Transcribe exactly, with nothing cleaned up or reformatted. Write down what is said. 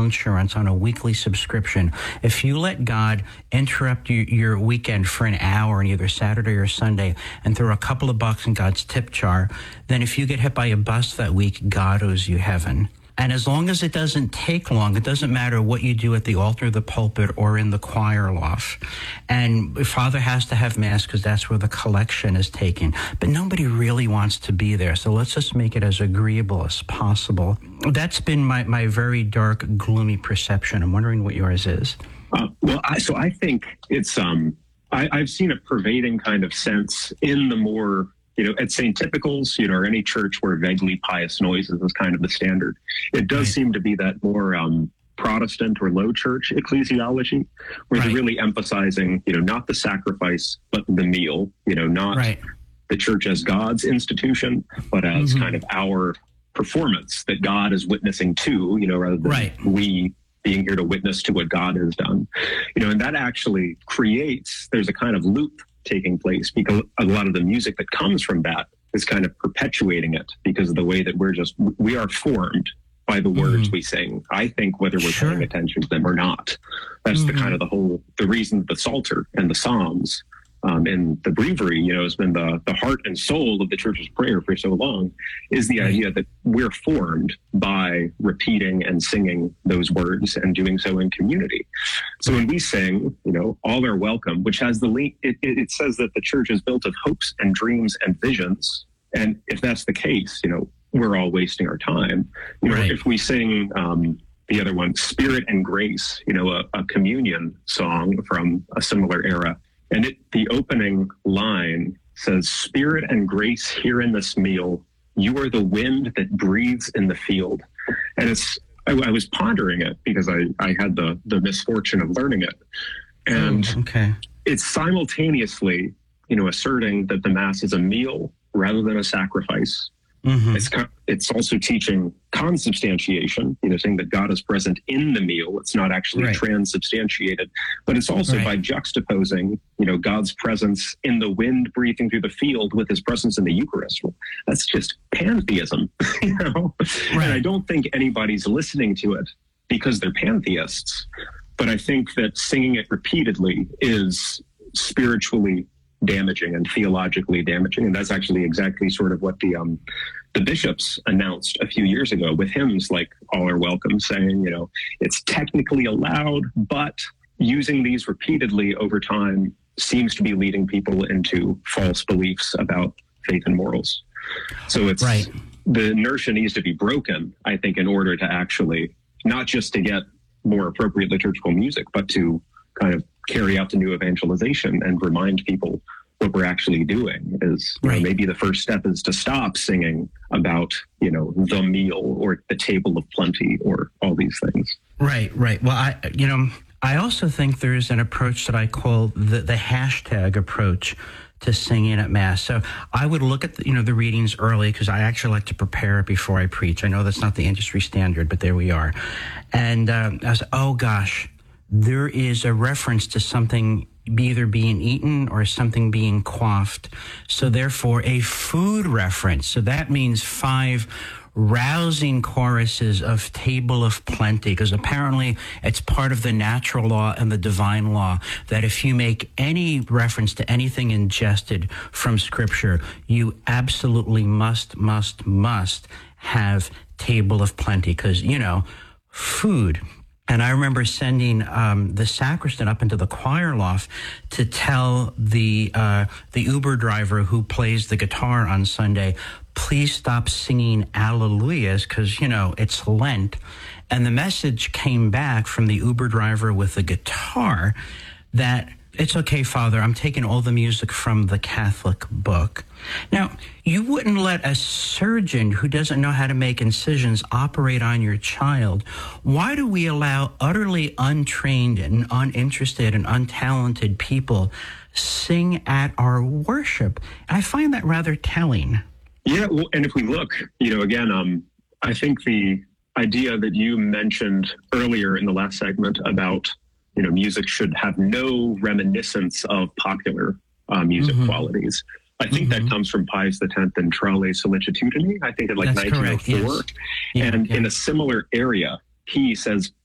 insurance on a weekly subscription. If you let God interrupt you, your weekend for an hour on either Saturday or Sunday and throw a couple of bucks in God's tip jar, then if you get hit by a bus that week, God owes you heaven. And as long as it doesn't take long, it doesn't matter what you do at the altar, the pulpit, or in the choir loft. And Father has to have Mass because that's where the collection is taken. But nobody really wants to be there. So let's just make it as agreeable as possible. That's been my, my very dark, gloomy perception. I'm wondering what yours is. Uh, well, I, so I think it's, um, I, I've seen a pervading kind of sense in the more, you know, at Saint Typicals, you know, or any church where vaguely pious noises is kind of the standard. It does right. seem to be that more um, Protestant or low church ecclesiology, where right. they're really emphasizing, you know, not the sacrifice, but the meal, you know, not right. the church as God's institution, but as mm-hmm. kind of our performance that God is witnessing to, you know, rather than right. we being here to witness to what God has done. You know, and that actually creates, there's a kind of loop taking place because a lot of the music that comes from that is kind of perpetuating it because of the way that we're just, we are formed by the words mm-hmm. we sing. I think whether we're sure. paying attention to them or not, that's mm-hmm. the kind of the whole, the reason the Psalter and the Psalms um, and the breviary, you know, has been the, the heart and soul of the church's prayer for so long is the right. idea that we're formed by repeating and singing those words and doing so in community. So when we sing, you know, all are welcome, which has the link, it, it, it says that the church is built of hopes and dreams and visions. And if that's the case, you know, we're all wasting our time. You know, right. if we sing um, the other one, Spirit and Grace, you know, a, a communion song from a similar era, and it, the opening line says, Spirit and grace here in this meal, you are the wind that breathes in the field. And it's, I, I was pondering it because I, I had the, the misfortune of learning it. And oh, okay. it's simultaneously, you know, asserting that the Mass is a meal rather than a sacrifice. Mm-hmm. It's it's also teaching consubstantiation, you know, saying that God is present in the meal. It's not actually right. transubstantiated, but it's also right. by juxtaposing, you know, God's presence in the wind breathing through the field with his presence in the Eucharist. Well, that's just pantheism, you know? Right. And I don't think anybody's listening to it because they're pantheists, but I think that singing it repeatedly is spiritually damaging and theologically damaging. And that's actually exactly sort of what the um, the bishops announced a few years ago with hymns like All Are Welcome, saying, you know, it's technically allowed, but using these repeatedly over time seems to be leading people into false beliefs about faith and morals. So it's right. the inertia needs to be broken, I think, in order to actually not just to get more appropriate liturgical music, but to kind of carry out the new evangelization and remind people what we're actually doing is right. you know, maybe the first step is to stop singing about, you know, the meal or the table of plenty or all these things. Right, right. Well, I, you know, I also think there's an approach that I call the, the hashtag approach to singing at Mass. So I would look at, the, you know, the readings early because I actually like to prepare it before I preach. I know that's not the industry standard, but there we are. And um, I was, oh gosh, there is a reference to something either being eaten or something being quaffed. So therefore, a food reference. So that means five rousing choruses of Table of Plenty, because apparently it's part of the natural law and the divine law that if you make any reference to anything ingested from Scripture, you absolutely must, must, must have Table of Plenty, because, you know, food. And I remember sending um, the sacristan up into the choir loft to tell the uh, the Uber driver who plays the guitar on Sunday, please stop singing Alleluias because, you know, it's Lent. And the message came back from the Uber driver with the guitar that it's okay, Father, I'm taking all the music from the Catholic book. Now, you wouldn't let a surgeon who doesn't know how to make incisions operate on your child. Why do we allow utterly untrained and uninterested and untalented people sing at our worship? I find that rather telling. Yeah, well, and if we look, you know, again, um, I think the idea that you mentioned earlier in the last segment about, you know, music should have no reminiscence of popular uh, music mm-hmm. qualities. I think mm-hmm. that comes from Pius X and Trale Sollicitudine, I think in like That's nineteen oh four. Yes. Yeah, and yeah. in a similar area, he says